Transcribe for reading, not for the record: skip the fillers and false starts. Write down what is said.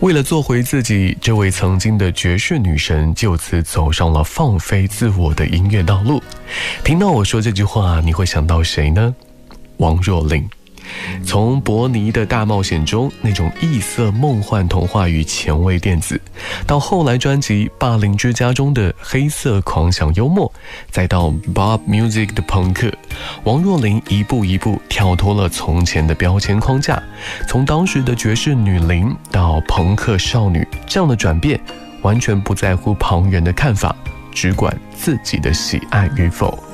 为了做回自己，这位曾经的爵士女神就此走上了放飞自我的音乐道路。听到我说这句话，你会想到谁呢？王若琳。从伯尼的大冒险中那种异色梦幻童话与前卫电子，到后来专辑《霸凌之家》中的黑色狂想幽默，再到 Bob Music 的朋克，王若琳一步一步跳脱了从前的标签框架，从当时的爵士女伶到朋克少女，这样的转变完全不在乎旁人的看法，只管自己的喜爱与否。